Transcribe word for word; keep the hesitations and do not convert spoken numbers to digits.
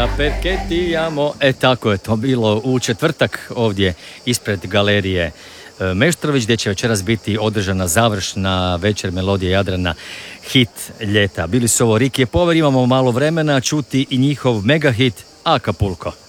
Maria perché ti amo. E tako je to bilo u četvrtak ovdje ispred galerije Meštrović, gdje će večeras biti održana završna večer Melodije Jadrana, hit ljeta. Bili su ovo Riki Power, imamo malo vremena čuti i njihov mega hit Acapulco.